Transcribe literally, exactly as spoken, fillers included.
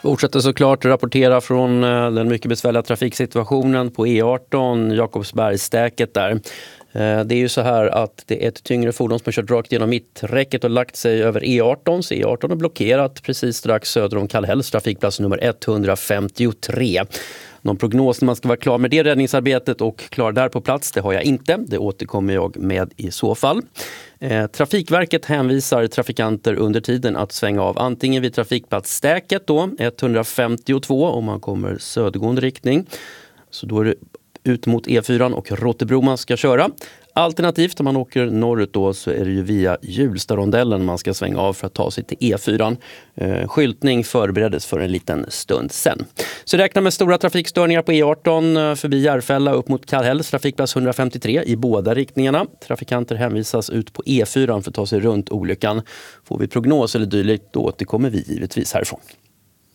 Fortsätter såklart rapportera från den mycket besvärliga trafiksituationen på E arton, Jakobsbergsstäket där. Det är ju så här att det är ett tyngre fordon som har kört rakt genom mitträcket och lagt sig över E arton. Så E arton är blockerat precis strax söder om Kallhälls trafikplats nummer etthundrafemtiotre. Någon prognos när man ska vara klar med det räddningsarbetet och klar där på plats, det har jag inte. Det återkommer jag med i så fall. Eh, Trafikverket hänvisar trafikanter under tiden att svänga av antingen vid trafikplatsstäket då, etthundrafemtiotvå om man kommer södergående riktning. Så då är det ut mot E fyran och Rottebro man ska köra. Alternativt om man åker norrut då så är det ju via Hjulstarondellen man ska svänga av för att ta sig till E fyran. Eh, skyltning förbereddes för en liten stund sen. Så räknar med stora trafikstörningar på E arton förbi Järfälla upp mot Kallhälls trafikplats etthundrafemtiotre i båda riktningarna. Trafikanter hänvisas ut på E fyran för att ta sig runt olyckan. Får vi prognos eller dylikt då återkommer vi givetvis härifrån.